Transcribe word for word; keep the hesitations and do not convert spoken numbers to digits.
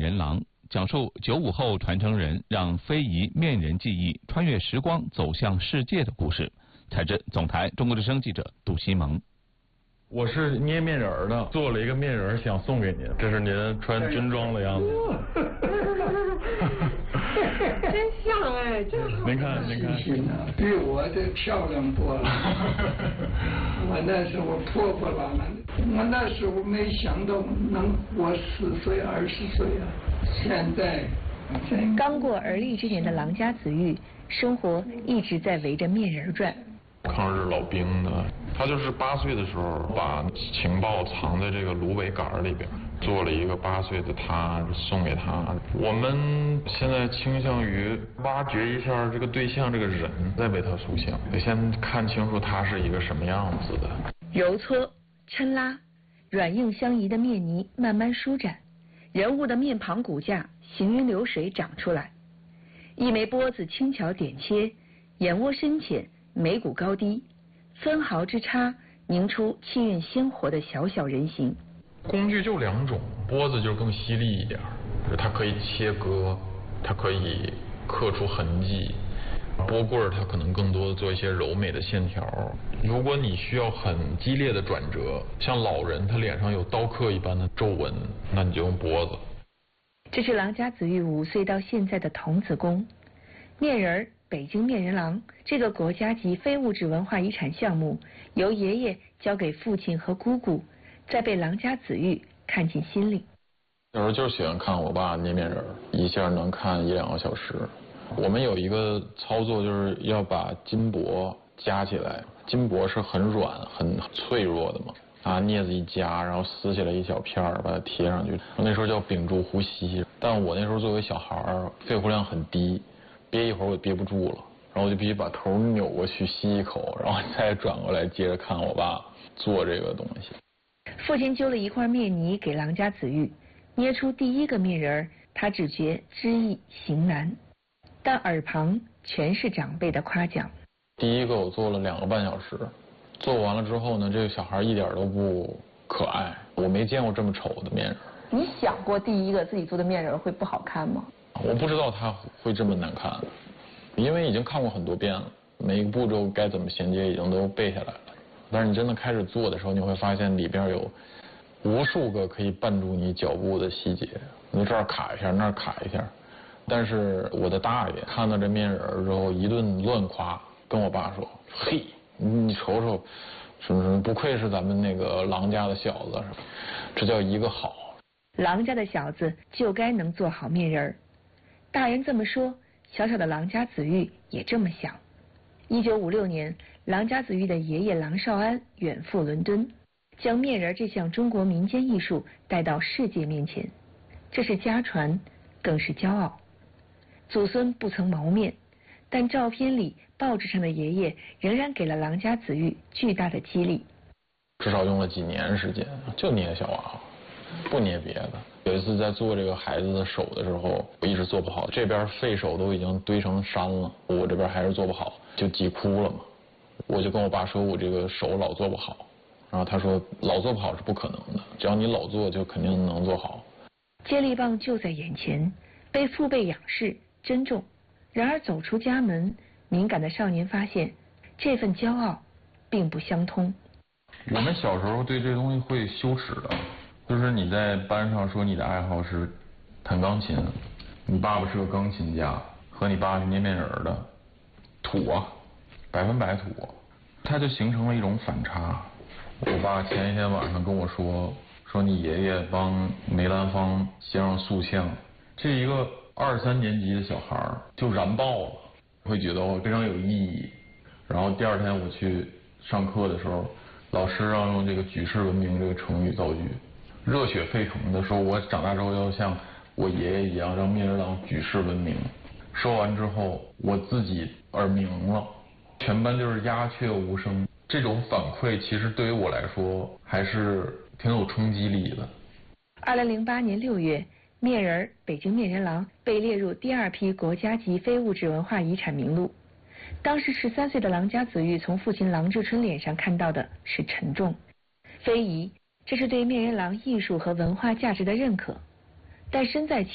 人郎》，讲述九五后传承人让非遗面人技艺穿越时光走向世界的故事。采自总台中国之声记者杜西蒙。 我是捏面人儿的，做了一个面人儿想送给您，这是您穿军装的样子。 真像哎，真好。 您看，您看， 比我这漂亮多了。我那时候破破烂烂的，我那时候没想到能活十岁二十岁啊！现在， 刚过而立之年的郎家子玉，生活一直在围着面人转。 抗日老兵的，他就是八岁的时候把情报藏在这个芦苇杆里边，做了一个八岁的他送给他。我们现在倾向于挖掘一下这个对象这个人，再为他塑像，得先看清楚他是一个什么样子的。 揉搓、抻拉，软硬相宜的面泥慢慢舒展，人物的面庞骨架行云流水长出来，一枚钵子轻巧点切，眼窝深浅，眉骨高低，分毫之差凝出气韵鲜活的小小人形。 工具就两种，钵子就更犀利一点，它可以切割，它可以刻出痕迹。钵棍儿它可能更多的做一些柔美的线条。如果你需要很激烈的转折，像老人他脸上有刀刻一般的皱纹，那你就用钵子。 这是郎家子玉五岁到现在的童子功。面人儿北京面人郎这个国家级非物质文化遗产项目，由爷爷交给父亲和姑姑，再被郎家子玉看进心里。 有时候就是喜欢看我爸捏面人，一下能看一两个小时。我们有一个操作，就是要把金箔夹起来。金箔是很软很脆弱的嘛，拿镊子一夹，然后撕下来一小片儿，把它贴上去。我那时候叫屏住呼吸，但我那时候作为小孩儿，肺活量很低，憋一会儿我憋不住了，然后我就必须把头扭过去吸一口，然后再转过来接着看我爸做这个东西。 父亲揪了一块面泥给郎家子玉，捏出第一个面人儿，他只觉知易行难，但耳旁全是长辈的夸奖。 第一个我做了两个半小时，做完了之后呢，这个小孩一点都不可爱，我没见过这么丑的面人。 你想过第一个自己做的面人会不好看吗？ 我不知道他会这么难看，因为已经看过很多遍了，每一个步骤该怎么衔接已经都背下来了。但是你真的开始做的时候，你会发现里边有无数个可以绊住你脚步的细节，你这儿卡一下，那儿卡一下。但是我的大爷看到这面人之后一顿乱夸，跟我爸说：“嘿，你瞅瞅，什么什么，不愧是咱们那个郎家的小子，这叫一个好。” 郎家的小子就该能做好面人儿。大人这么说，小小的郎家子玉也这么想。一九五六年，郎家子玉的爷爷郎绍安远赴伦敦，将面人这项中国民间艺术带到世界面前，这是家传，更是骄傲。祖孙不曾谋面，但照片里、报纸上的爷爷仍然给了郎家子玉巨大的激励。 至少用了几年时间，就捏小娃娃，不捏别的。有一次在做这个孩子的手的时候，我一直做不好，这边废手都已经堆成山了，我这边还是做不好，就急哭了嘛。我就跟我爸说，我这个手老做不好，然后他说老做不好是不可能的，只要你老做就肯定能做好。 接力棒就在眼前，被父辈仰视珍重。然而走出家门，敏感的少年发现，这份骄傲并不相通。 我们小时候对这东西会羞耻的，就是你在班上说你的爱好是弹钢琴，你爸爸是个钢琴家，和你爸是捏面人的，土啊，百分百土，它就形成了一种反差。我爸前一天晚上跟我说，说你爷爷帮梅兰芳先生塑像，这一个二三年级的小孩就燃爆了，会觉得我非常有意义。然后第二天我去上课的时候，老师让用这个举世闻名这个成语造句，热血沸腾的说，我长大之后要像我爷爷一样让面人郎举世闻名。说完之后，我自己耳鸣了，全班就是鸦雀无声。这种反馈其实对于我来说还是挺有冲击力的。 二零零八年六月，面人北京面人郎被列入第二批国家级非物质文化遗产名录。当时十三岁的郎家子玉从父亲郎志春脸上看到的是沉重。非遗，这是对面人郎艺术和文化价值的认可，但身在其